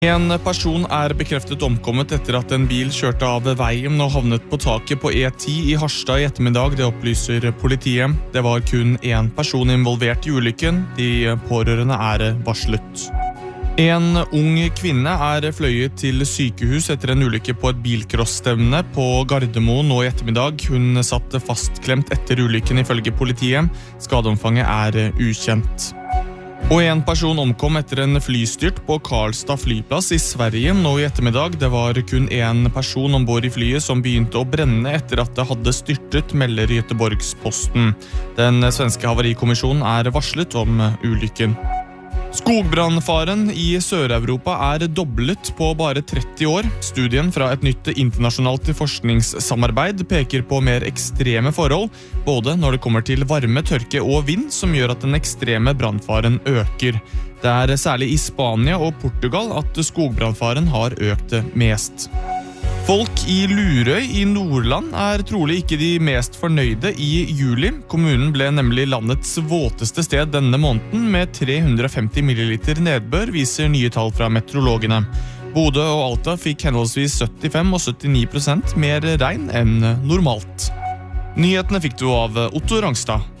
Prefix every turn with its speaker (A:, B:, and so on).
A: En person bekreftet omkommet etter at en bil kjørte av veien og havnet på taket på E10 i Harstad i ettermiddag, det opplyser politiet. Det var kun en person involvert i ulykken. De pårørende varslet. En ung kvinne fløyet til sykehus etter en ulykke på et bilcrossstevne på Gardermoen nå i ettermiddag. Hun satt fastklemt etter ulykken ifølge politiet. Skadeomfanget ukjent. Og en person omkom etter en flystyrt på Karlstad flyplass i Sverige nå i ettermiddag. Det var kun en person ombord i flyet som begynte å brenne etter at det hadde styrtet, melder Göteborgs-Posten. Den svenske havarikommisjonen varslet om ulykken. Skogbrannfaren i Sør-Europa doblet på bare 30 år. Studien fra et nytt internasjonalt forskningssamarbeid peker på mer ekstreme forhold, både når det kommer til varme, tørke og vind, som gjør at den ekstreme brannfaren øker. Det særlig i Spania og Portugal at skogbrannfaren har økt mest. Folk i Lurøy i Nordland trolig ikke de mest fornøyde i juli. Kommunen ble nemlig landets våteste sted denne måneden med 350 milliliter nedbør, viser nye tall fra meteorologene. Bodø og Alta fikk henholdsvis 75 og 79% mer regn enn normalt. Nyhetene fikk du av Otto Rangstad.